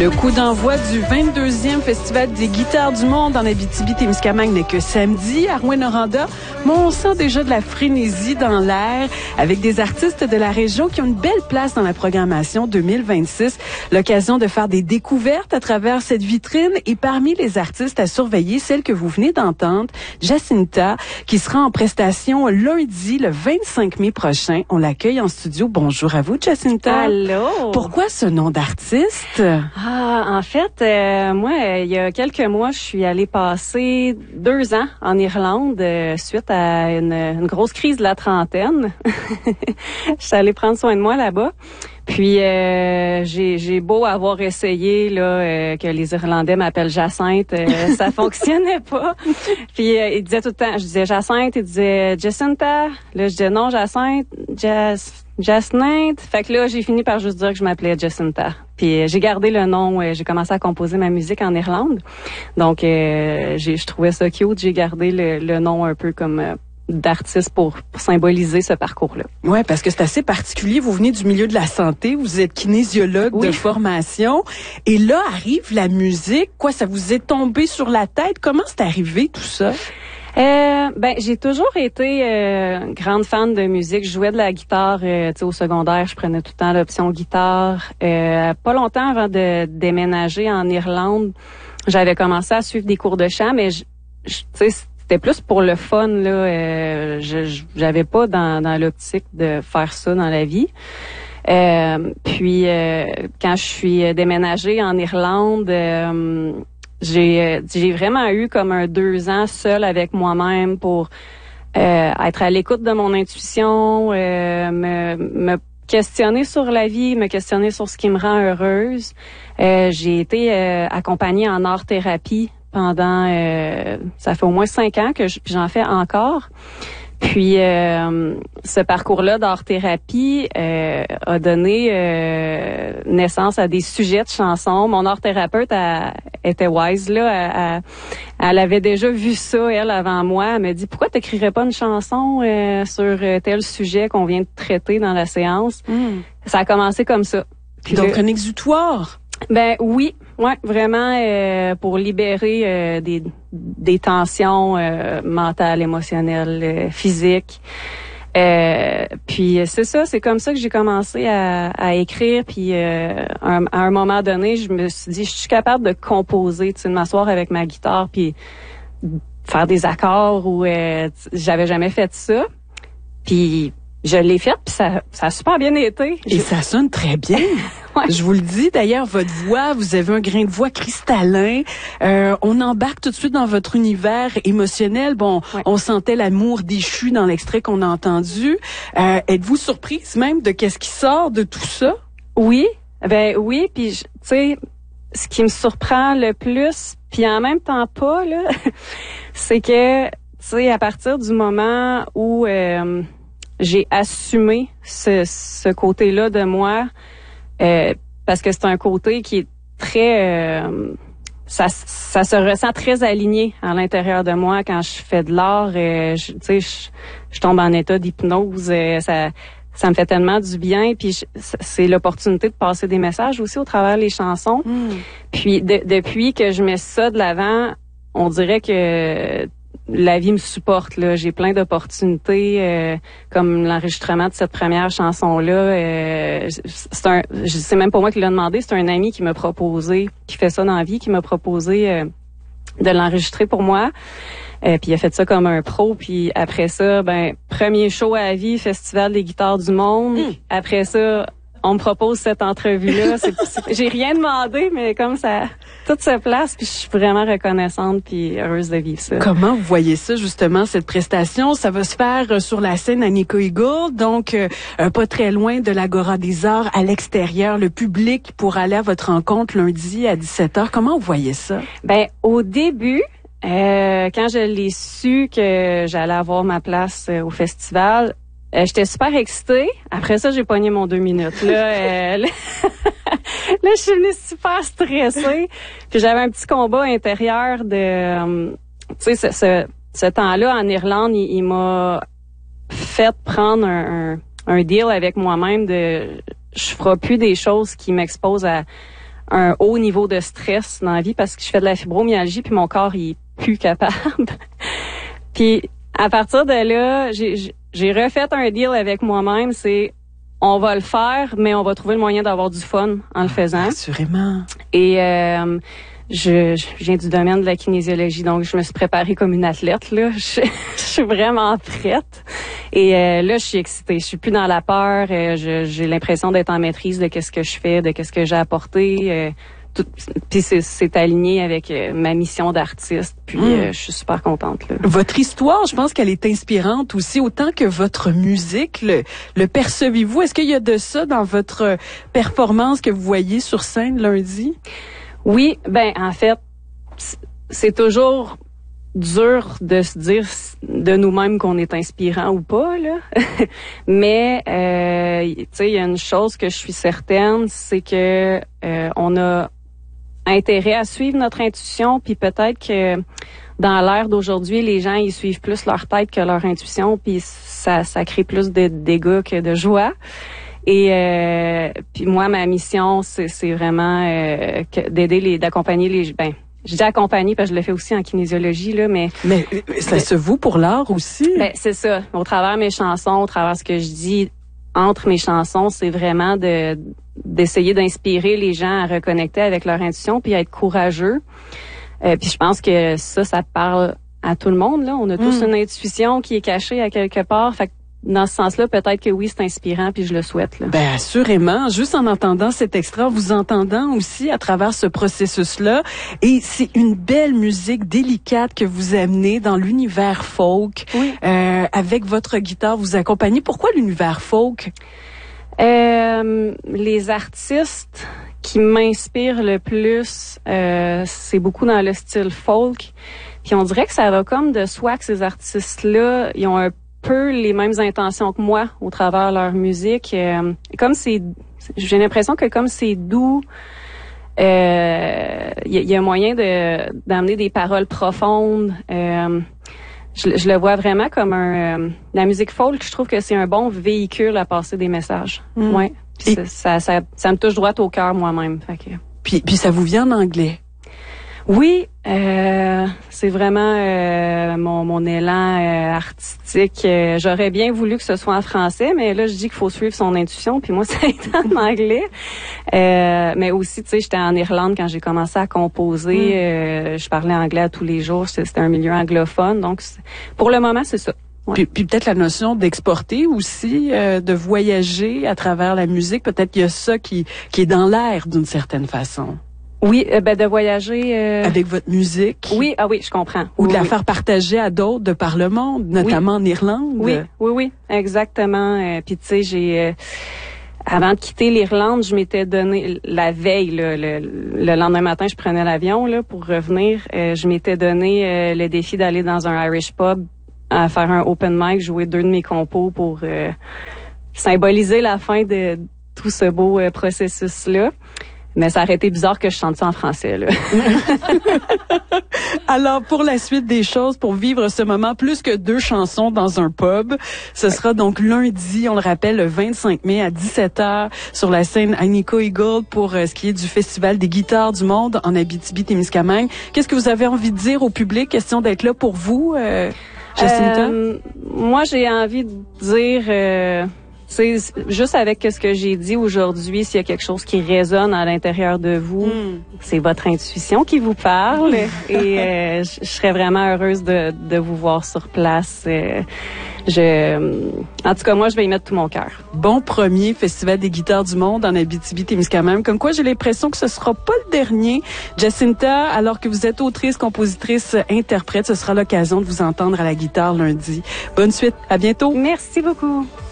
Le coup d'envoi du 22e Festival des guitares du monde en Abitibi-Témiscamingue n'est que samedi à Rouyn-Noranda. Mais on sent déjà de la frénésie dans l'air avec des artistes de la région qui ont une belle place dans la programmation 2026. L'occasion de faire des découvertes à travers cette vitrine et parmi les artistes à surveiller, celle que vous venez d'entendre, Jacinta, qui sera en prestation lundi, le 25 mai prochain. On l'accueille en studio. Bonjour à vous, Jacinta. Allô. Pourquoi ce nom d'artiste? En fait, moi, il y a quelques mois, je suis allée passer 2 ans en Irlande suite à une grosse crise de la trentaine. Je suis allée prendre soin de moi là-bas. Puis j'ai beau avoir essayé là que les Irlandais m'appellent Jacinthe, ça fonctionnait pas. Puis il disait tout le temps, je disais Jacinthe, il disait Jacinta. Là je disais non Jacinthe, Jacinthe. Fait que là j'ai fini par juste dire que je m'appelais Jacinta. Puis j'ai gardé le nom, j'ai commencé à composer ma musique en Irlande. Donc je trouvais ça cute, j'ai gardé le nom un peu comme d'artiste pour symboliser ce parcours-là. Ouais, parce que c'est assez particulier. Vous venez du milieu de la santé, vous êtes kinésiologue de formation, et là arrive la musique. Quoi, ça vous est tombé sur la tête? Comment c'est arrivé tout ça? J'ai toujours été grande fan de musique. Je jouais de la guitare, au secondaire, je prenais tout le temps l'option guitare. Pas longtemps avant de déménager en Irlande, j'avais commencé à suivre des cours de chant, mais c'était plus pour le fun là. J'avais pas dans l'optique de faire ça dans la vie. Puis quand je suis déménagée en Irlande, j'ai vraiment eu comme 2 ans seule avec moi-même pour être à l'écoute de mon intuition, me questionner sur la vie, me questionner sur ce qui me rend heureuse. J'ai été accompagnée en art-thérapie pendant, ça fait au moins 5 ans que j'en fais encore. Puis ce parcours-là d'art-thérapie a donné naissance à des sujets de chansons. Mon art-thérapeute était wise là, elle avait déjà vu ça elle avant moi. Elle m'a dit pourquoi t'écrirais pas une chanson sur tel sujet qu'on vient de traiter dans la séance. Ça a commencé comme ça. Puis donc un exutoire. Ben oui, ouais, vraiment pour libérer des tensions mentales, émotionnelles, physiques. Puis c'est ça, c'est comme ça que j'ai commencé à écrire. Puis à un moment donné, je me suis dit, je suis capable de composer, de m'asseoir avec ma guitare puis faire des accords où j'avais jamais fait ça. Puis je l'ai fait, puis ça a super bien été. Et ça sonne très bien. Ouais. Je vous le dis, d'ailleurs, votre voix, vous avez un grain de voix cristallin. On embarque tout de suite dans votre univers émotionnel. Bon, ouais. On sentait l'amour déchu dans l'extrait qu'on a entendu. Êtes-vous surprise même de qu'est-ce qui sort de tout ça? Oui, oui. Puis, tu sais, ce qui me surprend le plus, puis en même temps pas, là, c'est que, tu sais, à partir du moment où j'ai assumé ce côté-là de moi, parce que c'est un côté qui est très ça se ressent très aligné à l'intérieur de moi quand je fais de l'art. Je tombe en état d'hypnose. Ça me fait tellement du bien. Puis c'est l'opportunité de passer des messages aussi au travers des chansons. Puis depuis que je mets ça de l'avant, on dirait que la vie me supporte là. J'ai plein d'opportunités, comme l'enregistrement de cette première chanson-là. C'est même pas moi qui l'ai demandé, c'est un ami qui m'a proposé, qui fait ça dans la vie, qui m'a proposé de l'enregistrer pour moi. Puis il a fait ça comme un pro. Puis après ça, premier show à la vie, Festival des guitares du monde. Après ça, on me propose cette entrevue-là. J'ai rien demandé, mais comme ça, tout se place, puis je suis vraiment reconnaissante puis heureuse de vivre ça. Comment vous voyez ça, justement, cette prestation? Ça va se faire sur la scène à Nico Eagle, donc pas très loin de l'Agora des Arts, à l'extérieur. Le public pourra aller à votre rencontre lundi à 17h. Comment vous voyez ça? Au début, quand je l'ai su que j'allais avoir ma place au festival, j'étais super excitée. Après ça, j'ai pogné mon 2 minutes. Là, là, je suis venue super stressée. Puis j'avais un petit combat intérieur de... tu sais, ce temps-là, en Irlande, il m'a fait prendre un deal avec moi-même de... Je ferai plus des choses qui m'exposent à un haut niveau de stress dans la vie parce que je fais de la fibromyalgie puis mon corps il est plus capable. Puis à partir de là, j'ai refait un deal avec moi-même, c'est on va le faire, mais on va trouver le moyen d'avoir du fun en le faisant. Assurément. Et je viens du domaine de la kinésiologie, donc je me suis préparée comme une athlète, là. Je suis vraiment prête. Et là, je suis excitée. Je suis plus dans la peur. J'ai l'impression d'être en maîtrise de qu'est-ce que je fais, de qu'est-ce que j'ai apporté. Puis c'est aligné avec ma mission d'artiste. Puis je suis super contente, là. Votre histoire, je pense qu'elle est inspirante aussi, autant que votre musique. Le percevez-vous? Est-ce qu'il y a de ça dans votre performance que vous voyez sur scène lundi? Oui, ben en fait, c'est toujours dur de se dire de nous-mêmes qu'on est inspirant ou pas, là. Mais tu sais, il y a une chose que je suis certaine, c'est que on a intérêt à suivre notre intuition, puis peut-être que dans l'ère d'aujourd'hui, les gens ils suivent plus leur tête que leur intuition, puis ça crée plus de dégâts que de joie. Et puis moi, ma mission, c'est vraiment d'accompagner les. Je dis accompagner parce que je le fais aussi en kinésiologie là, mais ça se vaut pour l'art aussi. Ben c'est ça. Au travers mes chansons, au travers ce que je dis entre mes chansons, c'est vraiment d'essayer d'inspirer les gens à reconnecter avec leur intuition puis à être courageux. Puis je pense que ça parle à tout le monde là. On a tous une intuition qui est cachée à quelque part. Fait que dans ce sens-là, peut-être que oui, c'est inspirant, puis je le souhaite, là. Ben, assurément. Juste en entendant cet extrait, en vous entendant aussi à travers ce processus-là. Et c'est une belle musique délicate que vous amenez dans l'univers folk. Oui. Avec votre guitare, vous accompagnez. Pourquoi l'univers folk? Les artistes qui m'inspirent le plus, c'est beaucoup dans le style folk. Puis on dirait que ça va comme de soi que ces artistes-là, ils ont un peu les mêmes intentions que moi au travers de leur musique. Comme j'ai l'impression que comme c'est doux, il y a moyen d'amener des paroles profondes. Je le vois vraiment comme la musique folk. Je trouve que c'est un bon véhicule à passer des messages. Ouais. Ça me touche droit au cœur moi-même. Fait que. Puis ça vous vient en anglais? Oui, c'est vraiment mon élan artistique. J'aurais bien voulu que ce soit en français, mais là je dis qu'il faut suivre son intuition, puis moi ça est en anglais. Mais aussi, tu sais, j'étais en Irlande quand j'ai commencé à composer. Je parlais anglais à tous les jours. C'était un milieu anglophone, donc pour le moment c'est ça. Ouais. Puis peut-être la notion d'exporter aussi, de voyager à travers la musique. Peut-être qu'il y a ça qui est dans l'air d'une certaine façon. Oui, de voyager avec votre musique. Oui, je comprends. Ou de la faire partager à d'autres de par le monde, notamment en Irlande. Oui, exactement. Puis tu sais, avant de quitter l'Irlande, je m'étais donné la veille, là, le lendemain matin, je prenais l'avion là pour revenir. Je m'étais donné le défi d'aller dans un Irish pub à faire un open mic, jouer 2 de mes compos pour symboliser la fin de tout ce beau processus-là. Mais ça aurait été bizarre que je chante ça en français, là. Alors, pour la suite des choses, pour vivre ce moment, plus que 2 chansons dans un pub, ce sera donc lundi, on le rappelle, le 25 mai à 17h sur la scène Agnico Eagle pour ce qui est du Festival des guitares du monde en Abitibi-Témiscamingue. Qu'est-ce que vous avez envie de dire au public? Question d'être là pour vous, Jacinta? Moi, j'ai envie de dire... c'est juste avec ce que j'ai dit aujourd'hui, s'il y a quelque chose qui résonne à l'intérieur de vous, c'est votre intuition qui vous parle. Et je serais vraiment heureuse de vous voir sur place. En tout cas, moi, je vais y mettre tout mon cœur. Bon premier Festival des guitares du monde en Abitibi-Témiscamingue. Comme quoi, j'ai l'impression que ce sera pas le dernier. Jacinta, alors que vous êtes autrice, compositrice, interprète, ce sera l'occasion de vous entendre à la guitare lundi. Bonne suite. À bientôt. Merci beaucoup.